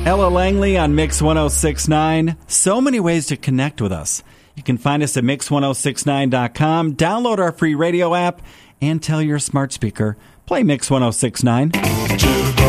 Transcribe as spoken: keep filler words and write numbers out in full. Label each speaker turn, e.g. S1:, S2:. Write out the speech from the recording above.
S1: Ella Langley on Mix one oh six point nine. So many ways to connect with us. You can find us at mix ten sixty-nine dot com, download our free radio app, and tell your smart speaker, play Mix ten sixty-nine.